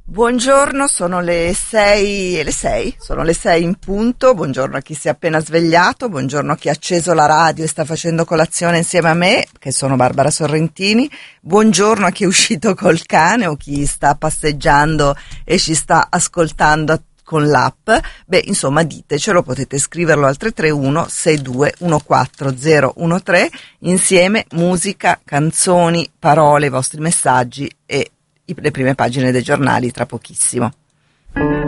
Buongiorno, sono le 6 in punto. Buongiorno a chi si è appena svegliato, buongiorno a chi ha acceso la radio e sta facendo colazione insieme a me, che sono Barbara Sorrentini. Buongiorno a chi è uscito col cane o chi sta passeggiando e ci sta ascoltando con l'app. Beh, insomma, ditecelo, potete scriverlo al 331 62 14013, insieme musica, canzoni, parole, i vostri messaggi e le prime pagine dei giornali tra pochissimo.